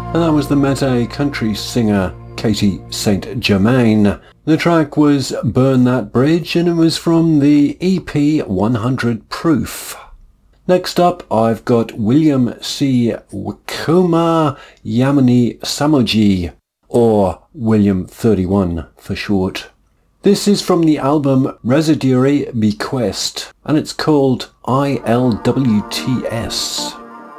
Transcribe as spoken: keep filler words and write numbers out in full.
and that was the Mete country singer Katie Saint Germain. The track was Burn That Bridge, and it was from the E P one hundred Proof. Next up, I've got William C. Wikoma Yamini Samoji, or William thirty-one for short. This is from the album Residuary Bequest, and it's called I L W T S.